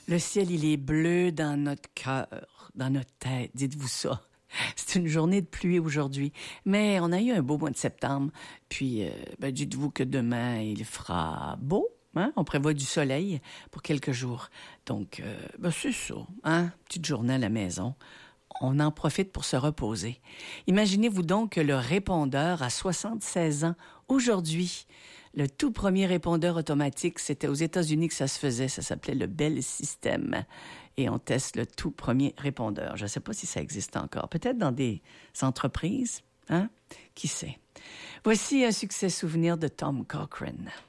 Le ciel, il est bleu dans notre cœur, dans notre tête. Dites-vous ça. C'est une journée de pluie aujourd'hui, mais on a eu un beau mois de septembre. Puis, dites-vous que demain, il fera beau. Hein? On prévoit du soleil pour quelques jours. Donc, c'est ça. Hein? Petite journée à la maison. On en profite pour se reposer. Imaginez-vous donc que le répondeur a 76 ans aujourd'hui. Le tout premier répondeur automatique, c'était aux États-Unis que ça se faisait. Ça s'appelait le Bell System. Et on teste le tout premier répondeur. Je ne sais pas si ça existe encore. Peut-être dans des entreprises. Hein? Qui sait? Voici un succès souvenir de Tom Cochrane.